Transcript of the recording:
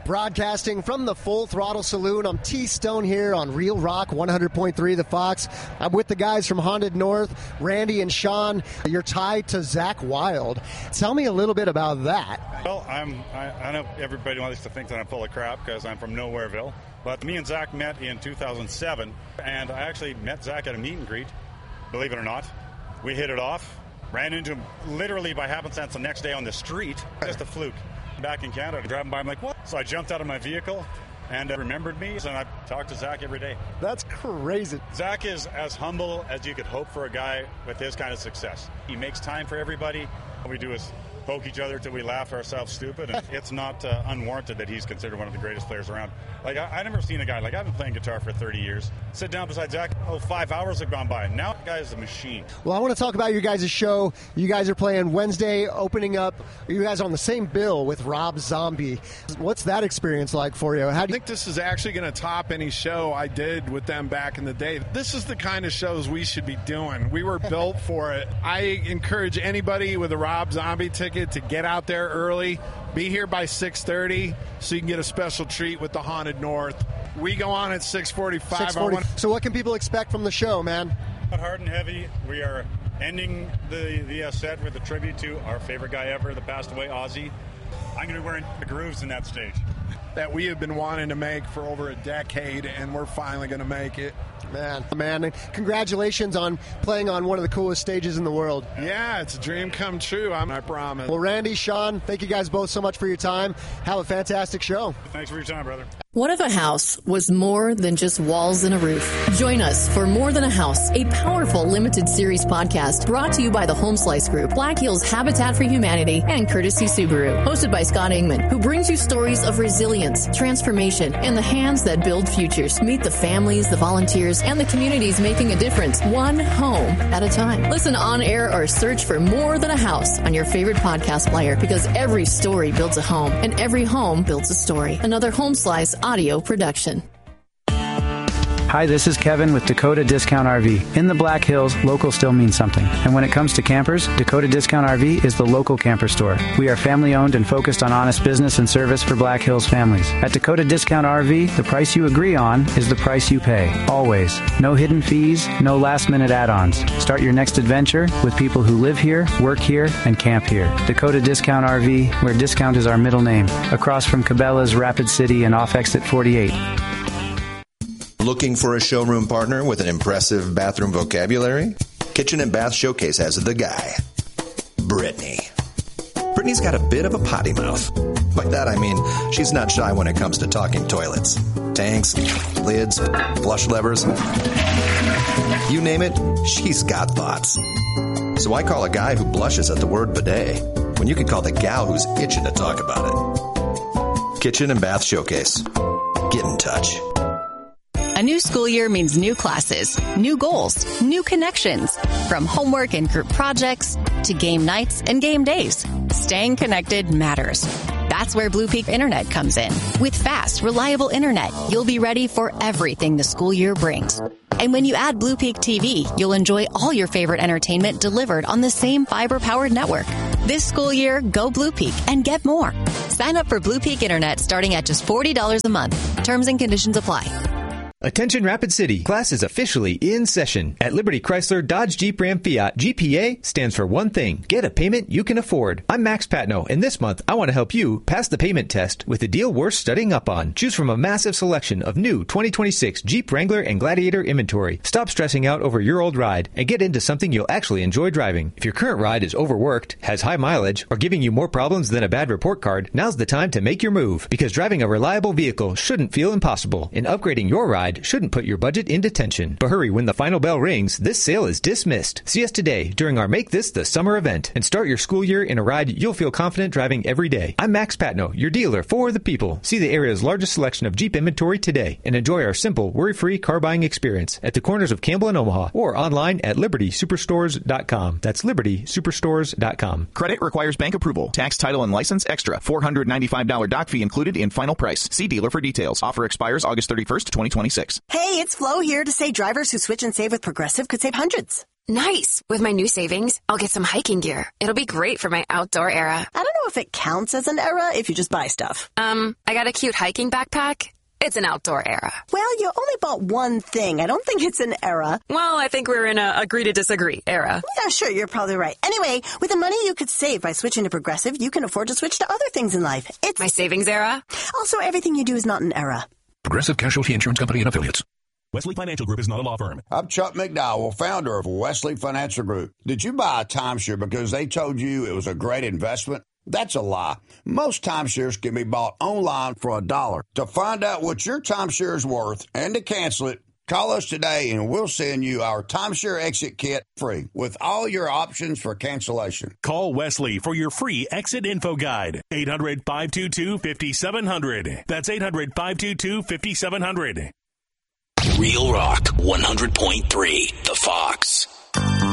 Broadcasting from the Full Throttle Saloon, I'm T-Stone here on Real Rock 100.3 The Fox. I'm with the guys from Haunted North, Randy and Sean. You're tied to Zach Wild. Tell me a little bit about that. Well, I know everybody wants to think that I'm full of crap because I'm from Nowhereville. But me and Zach met in 2007, and I actually met Zach at a meet and greet, believe it or not. We hit it off, ran into him literally by happenstance the next day on the street, just a fluke. Back in Canada, driving by, I'm like, what? So I jumped out of my vehicle and remembered me, and I talk to Zach every day. That's crazy. Zach is as humble as you could hope for a guy with his kind of success. He makes time for everybody. All we do is poke each other till we laugh ourselves stupid, and it's not unwarranted that he's considered one of the greatest players around. Like, I've never seen a guy, like, I've been playing guitar for 30 years, sit down beside Zach, 5 hours have gone by. Now the guy is a machine. Well, I want to talk about your guys' show. You guys are playing Wednesday, opening up. You guys are on the same bill with Rob Zombie. What's that experience like for you? I think this is actually going to top any show I did with them back in the day. This is the kind of shows we should be doing. We were built for it. I encourage anybody with a Rob Zombie ticket to get out there early. Be here by 6:30 so you can get a special treat with the Haunted North. We go on at 6:45. 6:40. So what can people expect from the show, man? Hard and heavy. We are ending the set with a tribute to our favorite guy ever that passed away, Ozzy. I'm going to be wearing the grooves in that stage. That we have been wanting to make for over a decade, and we're finally going to make it. Man, congratulations on playing on one of the coolest stages in the world. Yeah, it's a dream come true, I promise. Well, Randy, Sean, thank you guys both so much for your time. Have a fantastic show. Thanks for your time, brother. What if a house was more than just walls and a roof? Join us for More Than a House, a powerful limited series podcast brought to you by the Home Slice Group, Black Hills Habitat for Humanity, and Courtesy Subaru. Hosted by Scott Ingman, who brings you stories of resilience, transformation, and the hands that build futures. Meet the families, the volunteers, and the communities making a difference, one home at a time. Listen on air or search for More Than a House on your favorite podcast player, because every story builds a home, and every home builds a story. Another Home Slice audio production. Hi, this is Kevin with Dakota Discount RV. In the Black Hills, local still means something. And when it comes to campers, Dakota Discount RV is the local camper store. We are family owned and focused on honest business and service for Black Hills families. At Dakota Discount RV, the price you agree on is the price you pay. Always. No hidden fees, no last minute add-ons. Start your next adventure with people who live here, work here, and camp here. Dakota Discount RV, where discount is our middle name. Across from Cabela's, Rapid City, and off exit 48. Looking for a showroom partner with an impressive bathroom vocabulary? Kitchen and Bath Showcase has the guy, Brittany. Brittany's got a bit of a potty mouth. By that I mean she's not shy when it comes to talking toilets. Tanks, lids, flush levers. You name it, she's got thoughts. So I call a guy who blushes at the word bidet when you could call the gal who's itching to talk about it. Kitchen and Bath Showcase. Get in touch. A new school year means new classes, new goals, new connections. From homework and group projects to game nights and game days, staying connected matters. That's where Blue Peak Internet comes in. With fast, reliable internet, you'll be ready for everything the school year brings. And when you add Blue Peak TV, you'll enjoy all your favorite entertainment delivered on the same fiber-powered network. This school year, go Blue Peak and get more. Sign up for Blue Peak Internet starting at just $40 a month. Terms and conditions apply. Attention Rapid City, class is officially in session. At Liberty Chrysler Dodge Jeep Ram Fiat, GPA stands for one thing: get a payment you can afford. I'm Max Patno, and this month I want to help you pass the payment test with a deal worth studying up on. Choose from a massive selection of new 2026 Jeep Wrangler and Gladiator inventory. Stop stressing out over your old ride and get into something you'll actually enjoy driving. If your current ride is overworked, has high mileage, or giving you more problems than a bad report card, now's the time to make your move, because driving a reliable vehicle shouldn't feel impossible, and upgrading your ride shouldn't put your budget into tension. But hurry, when the final bell rings, this sale is dismissed. See us today during our Make This the Summer event and start your school year in a ride you'll feel confident driving every day. I'm Max Patno, your dealer for the people. See the area's largest selection of Jeep inventory today and enjoy our simple, worry-free car buying experience at the corners of Campbell and Omaha, or online at libertysuperstores.com. That's libertysuperstores.com. Credit requires bank approval. Tax, title, and license extra. $495 doc fee included in final price. See dealer for details. Offer expires August 31st, 2026. Hey, it's Flo here to say drivers who switch and save with Progressive could save hundreds. Nice. With my new savings, I'll get some hiking gear. It'll be great for my outdoor era. I don't know if it counts as an era if you just buy stuff. I got a cute hiking backpack. It's an outdoor era. Well, you only bought one thing. I don't think it's an era. Well, I think we're in a agree to disagree era. Yeah, sure, you're probably right. Anyway, with the money you could save by switching to Progressive, you can afford to switch to other things in life. It's my savings era. Also, everything you do is not an era. Progressive Casualty Insurance Company and Affiliates. Wesley Financial Group is not a law firm. I'm Chuck McDowell, founder of Wesley Financial Group. Did you buy a timeshare because they told you it was a great investment? That's a lie. Most timeshares can be bought online for $1. To find out what your timeshare is worth and to cancel it, call us today and we'll send you our timeshare exit kit free with all your options for cancellation. Call Wesley for your free exit info guide. 800-522-5700. That's 800-522-5700. Real Rock 100.3, The Fox.